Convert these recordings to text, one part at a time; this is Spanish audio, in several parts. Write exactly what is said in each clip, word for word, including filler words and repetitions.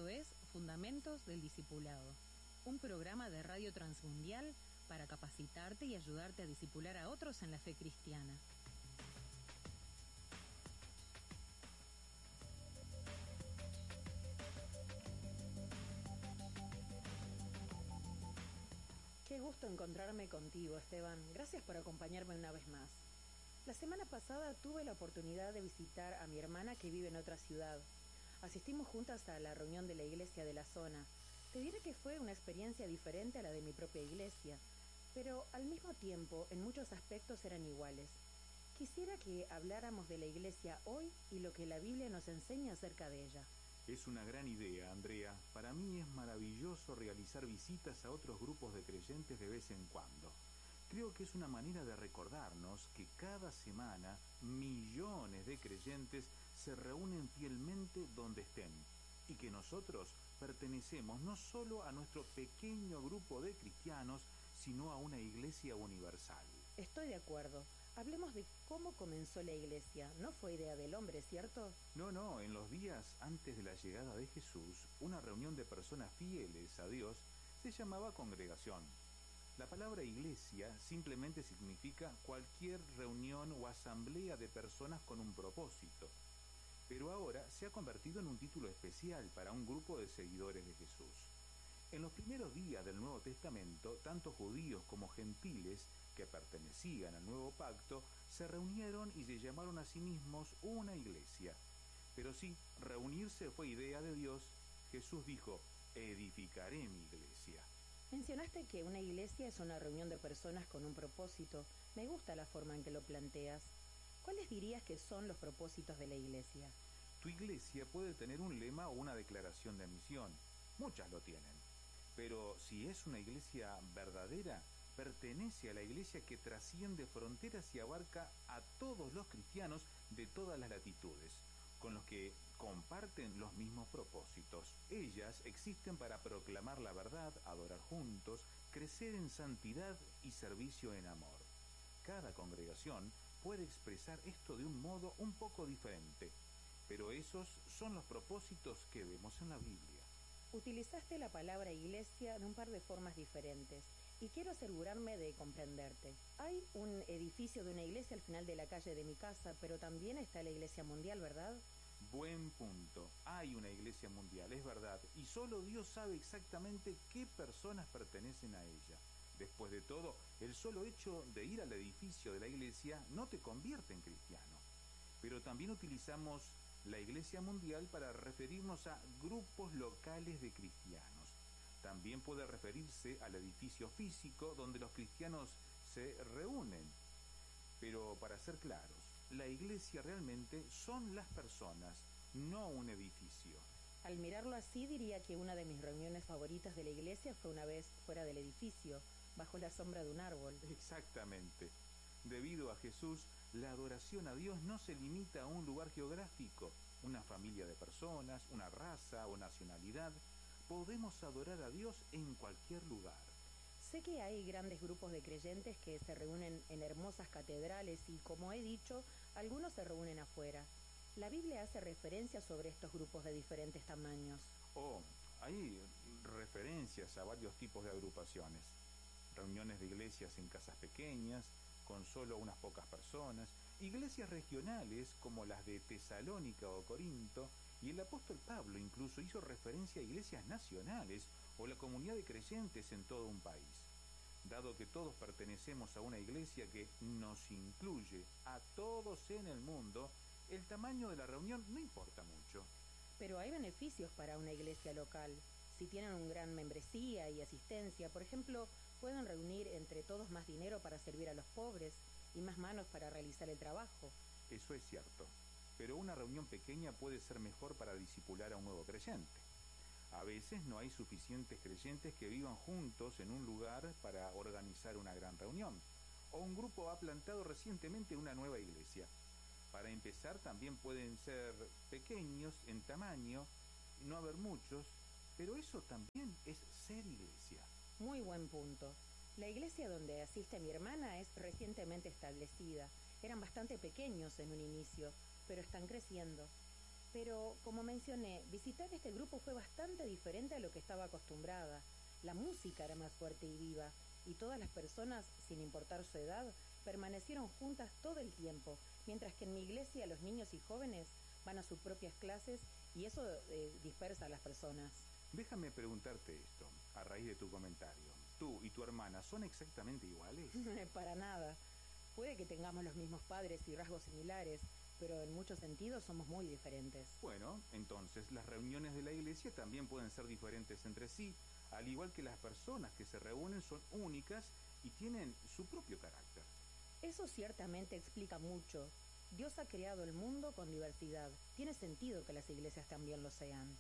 Esto es Fundamentos del Discipulado, un programa de Radio Transmundial para capacitarte y ayudarte a discipular a otros en la fe cristiana. Qué gusto encontrarme contigo, Esteban. Gracias por acompañarme una vez más. La semana pasada tuve la oportunidad de visitar a mi hermana que vive en otra ciudad. Asistimos juntas a la reunión de la iglesia de la zona. Te diré que fue una experiencia diferente a la de mi propia iglesia, pero al mismo tiempo en muchos aspectos eran iguales. Quisiera que habláramos de la iglesia hoy y lo que la Biblia nos enseña acerca de ella. Es una gran idea, Andrea. Para mí es maravilloso realizar visitas a otros grupos de creyentes de vez en cuando. Creo que es una manera de recordarnos que cada semana millones de creyentes se reúnen fielmente donde estén y que nosotros pertenecemos no solo a nuestro pequeño grupo de cristianos, sino a una iglesia universal. Estoy de acuerdo. Hablemos de cómo comenzó la iglesia. No fue idea del hombre, ¿cierto? No, no. En los días antes de la llegada de Jesús, una reunión de personas fieles a Dios se llamaba congregación. La palabra iglesia simplemente significa cualquier reunión o asamblea de personas con un propósito. Pero ahora se ha convertido en un título especial para un grupo de seguidores de Jesús. En los primeros días del Nuevo Testamento, tanto judíos como gentiles que pertenecían al Nuevo Pacto se reunieron y se llamaron a sí mismos una iglesia. Pero sí, reunirse fue idea de Dios. Jesús dijo: edificaré mi iglesia. Mencionaste que una iglesia es una reunión de personas con un propósito. Me gusta la forma en que lo planteas. ¿Cuáles dirías que son los propósitos de la iglesia? Tu iglesia puede tener un lema o una declaración de misión. Muchas lo tienen. Pero si es una iglesia verdadera, pertenece a la iglesia que trasciende fronteras y abarca a todos los cristianos de todas las latitudes, con los que comparten los mismos propósitos. Ellas existen para proclamar la verdad, adorar juntos, crecer en santidad y servicio en amor. Cada congregación puede expresar esto de un modo un poco diferente, pero esos son los propósitos que vemos en la Biblia. Utilizaste la palabra iglesia en un par de formas diferentes y quiero asegurarme de comprenderte. Hay un edificio de una iglesia al final de la calle de mi casa, pero también está la iglesia mundial, ¿verdad? Buen punto. Hay una iglesia mundial, es verdad, y solo Dios sabe exactamente qué personas pertenecen a ella. Después de todo, el solo hecho de ir al edificio de la iglesia no te convierte en cristiano. Pero también utilizamos la iglesia mundial para referirnos a grupos locales de cristianos. También puede referirse al edificio físico donde los cristianos se reúnen. Pero para ser claros, la iglesia realmente son las personas, no un edificio. Al mirarlo así, diría que una de mis reuniones favoritas de la iglesia fue una vez fuera del edificio, bajo la sombra de un árbol. Exactamente. Debido a Jesús, la adoración a Dios no se limita a un lugar geográfico, una familia de personas, una raza o nacionalidad. Podemos adorar a Dios en cualquier lugar. Sé que hay grandes grupos de creyentes que se reúnen en hermosas catedrales y, como he dicho, algunos se reúnen afuera. La Biblia hace referencia sobre estos grupos de diferentes tamaños. Oh, hay referencias a varios tipos de agrupaciones. Reuniones de iglesias en casas pequeñas, con solo unas pocas personas, iglesias regionales como las de Tesalónica o Corinto, y el apóstol Pablo incluso hizo referencia a iglesias nacionales o la comunidad de creyentes en todo un país. Dado que todos pertenecemos a una iglesia que nos incluye a todos en el mundo, el tamaño de la reunión no importa mucho. Pero hay beneficios para una iglesia local. Si tienen una gran membresía y asistencia, por ejemplo, pueden reunir entre todos más dinero para servir a los pobres y más manos para realizar el trabajo. Eso es cierto, pero una reunión pequeña puede ser mejor para discipular a un nuevo creyente. A veces no hay suficientes creyentes que vivan juntos en un lugar para organizar una gran reunión, o un grupo ha plantado recientemente una nueva iglesia. Para empezar, también pueden ser pequeños en tamaño, no haber muchos, pero eso también es ser iglesia. Muy buen punto. La iglesia donde asiste mi hermana es recientemente establecida. Eran bastante pequeños en un inicio, pero están creciendo. Pero, como mencioné, visitar este grupo fue bastante diferente a lo que estaba acostumbrada. La música era más fuerte y viva, y todas las personas, sin importar su edad, permanecieron juntas todo el tiempo, mientras que en mi iglesia los niños y jóvenes van a sus propias clases y eso eh, dispersa a las personas. Déjame preguntarte esto, a raíz de tu comentario. ¿Tú y tu hermana son exactamente iguales? Para nada. Puede que tengamos los mismos padres y rasgos similares, pero en muchos sentidos somos muy diferentes. Bueno, entonces las reuniones de la iglesia también pueden ser diferentes entre sí, al igual que las personas que se reúnen son únicas y tienen su propio carácter. Eso ciertamente explica mucho. Dios ha creado el mundo con diversidad. Tiene sentido que las iglesias también lo sean.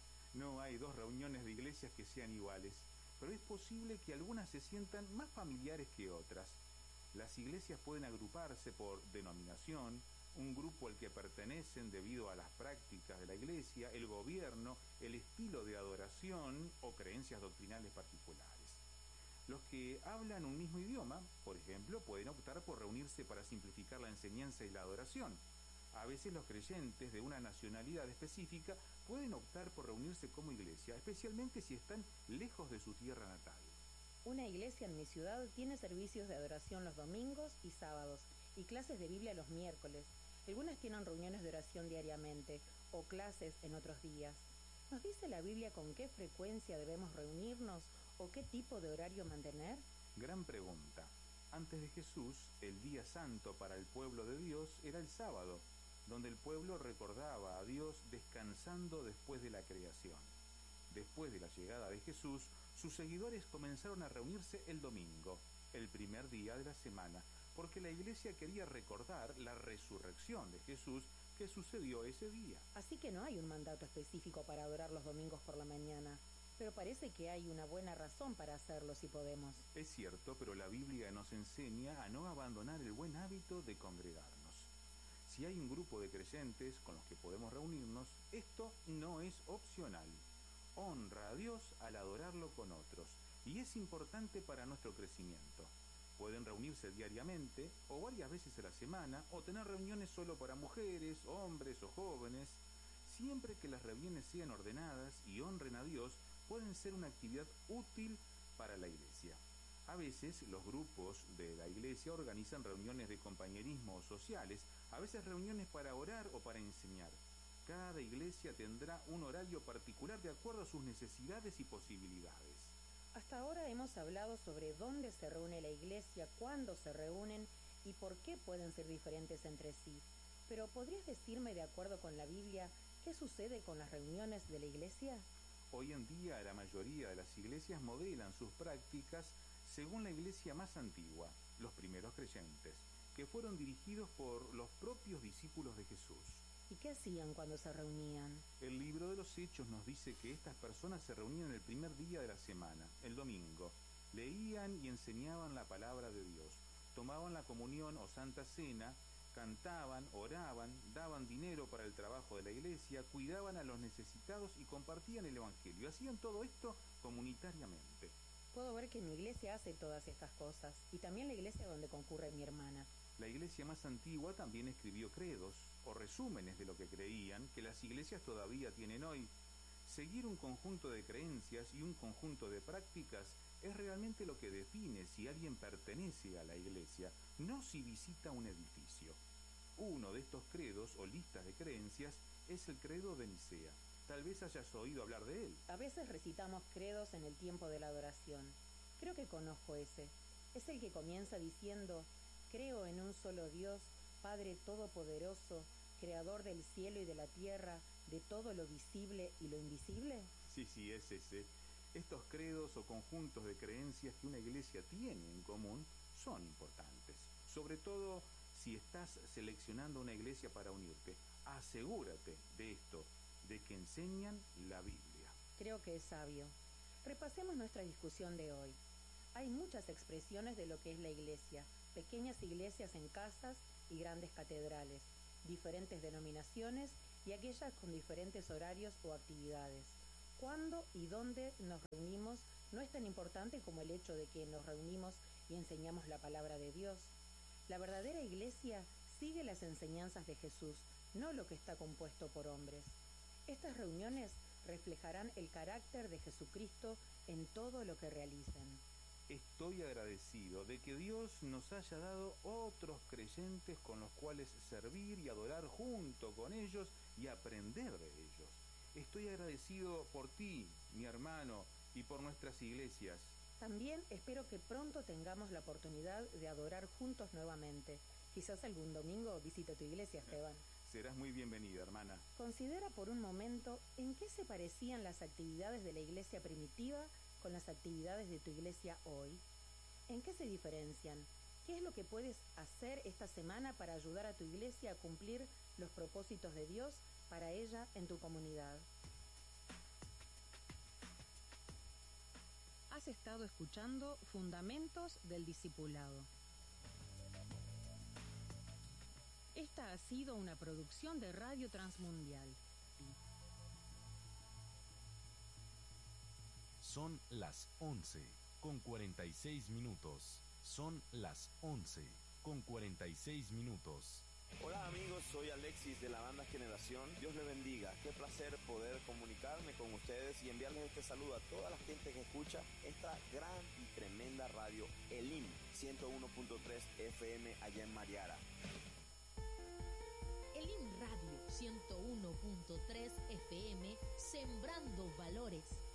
No hay dos reuniones de iglesias que sean iguales, pero es posible que algunas se sientan más familiares que otras. Las iglesias pueden agruparse por denominación, un grupo al que pertenecen debido a las prácticas de la iglesia, el gobierno, el estilo de adoración o creencias doctrinales particulares. Los que hablan un mismo idioma, por ejemplo, pueden optar por reunirse para simplificar la enseñanza y la adoración. A veces los creyentes de una nacionalidad específica pueden optar por reunirse como iglesia, especialmente si están lejos de su tierra natal. Una iglesia en mi ciudad tiene servicios de adoración los domingos y sábados y clases de Biblia los miércoles. Algunas tienen reuniones de oración diariamente o clases en otros días. ¿Nos dice la Biblia con qué frecuencia debemos reunirnos o qué tipo de horario mantener? Gran pregunta. Antes de Jesús, el día santo para el pueblo de Dios era el sábado, donde el pueblo recordaba a Dios descansando después de la creación. Después de la llegada de Jesús, sus seguidores comenzaron a reunirse el domingo, el primer día de la semana, porque la iglesia quería recordar la resurrección de Jesús que sucedió ese día. Así que no hay un mandato específico para adorar los domingos por la mañana, pero parece que hay una buena razón para hacerlo si podemos. Es cierto, pero la Biblia nos enseña a no abandonar el buen hábito de congregarnos. Si hay un grupo de creyentes con los que podemos reunirnos, esto no es opcional. Honra a Dios al adorarlo con otros, y es importante para nuestro crecimiento. Pueden reunirse diariamente, o varias veces a la semana, o tener reuniones solo para mujeres, hombres o jóvenes. Siempre que las reuniones sean ordenadas y honren a Dios, pueden ser una actividad útil para la iglesia. A veces los grupos de la iglesia organizan reuniones de compañerismo o sociales, a veces reuniones para orar o para enseñar. Cada iglesia tendrá un horario particular de acuerdo a sus necesidades y posibilidades. Hasta ahora hemos hablado sobre dónde se reúne la iglesia, cuándo se reúnen y por qué pueden ser diferentes entre sí. Pero ¿podrías decirme, de acuerdo con la Biblia, qué sucede con las reuniones de la iglesia? Hoy en día la mayoría de las iglesias modelan sus prácticas según la iglesia más antigua, los primeros creyentes, que fueron dirigidos por los propios discípulos de Jesús. ¿Y qué hacían cuando se reunían? El libro de los Hechos nos dice que estas personas se reunían el primer día de la semana, el domingo. Leían y enseñaban la palabra de Dios, tomaban la comunión o santa cena, cantaban, oraban, daban dinero para el trabajo de la iglesia, cuidaban a los necesitados y compartían el evangelio. Hacían todo esto comunitariamente. Puedo ver que mi iglesia hace todas estas cosas, y también la iglesia donde concurre mi hermana. La iglesia más antigua también escribió credos, o resúmenes de lo que creían, que las iglesias todavía tienen hoy. Seguir un conjunto de creencias y un conjunto de prácticas es realmente lo que define si alguien pertenece a la iglesia, no si visita un edificio. Uno de estos credos o listas de creencias es el credo de Nicea. Tal vez hayas oído hablar de él. A veces recitamos credos en el tiempo de la adoración. Creo que conozco ese. Es el que comienza diciendo: creo en un solo Dios, Padre Todopoderoso, Creador del cielo y de la tierra, de todo lo visible y lo invisible. Sí, sí, es ese. Estos credos o conjuntos de creencias que una iglesia tiene en común son importantes. Sobre todo si estás seleccionando una iglesia para unirte. Asegúrate de esto, de que enseñan la Biblia. Creo que es sabio. Repasemos nuestra discusión de hoy. Hay muchas expresiones de lo que es la iglesia, pequeñas iglesias en casas y grandes catedrales, diferentes denominaciones y aquellas con diferentes horarios o actividades. Cuándo y dónde nos reunimos no es tan importante como el hecho de que nos reunimos y enseñamos la palabra de Dios. La verdadera iglesia sigue las enseñanzas de Jesús, no lo que está compuesto por hombres. Estas reuniones reflejarán el carácter de Jesucristo en todo lo que realicen. Estoy agradecido de que Dios nos haya dado otros creyentes con los cuales servir y adorar junto con ellos y aprender de ellos. Estoy agradecido por ti, mi hermano, y por nuestras iglesias. También espero que pronto tengamos la oportunidad de adorar juntos nuevamente. Quizás algún domingo visite tu iglesia, Esteban. Serás muy bienvenida, hermana. Considera por un momento en qué se parecían las actividades de la iglesia primitiva con las actividades de tu iglesia hoy. ¿En qué se diferencian? ¿Qué es lo que puedes hacer esta semana para ayudar a tu iglesia a cumplir los propósitos de Dios para ella en tu comunidad? Has estado escuchando Fundamentos del Discipulado. Esta ha sido una producción de Radio Transmundial. Son las once con cuarenta y seis minutos. Son las once con cuarenta y seis minutos. Hola amigos, soy Alexis de la banda Generación. Dios les bendiga. Qué placer poder comunicarme con ustedes y enviarles este saludo a toda la gente que escucha esta gran y tremenda radio Elim ciento uno punto tres F M allá en Mariara. Elim Radio ciento uno punto tres F M, sembrando valores.